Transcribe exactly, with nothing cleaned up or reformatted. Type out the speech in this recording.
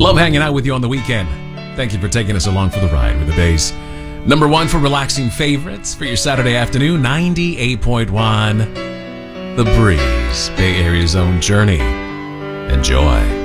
Love hanging out with you on the weekend. Thank you for taking us along for the ride with the bass. Number one for relaxing favorites for your Saturday afternoon, ninety-eight point one. The Breeze, Bay Area's own Journey. Enjoy.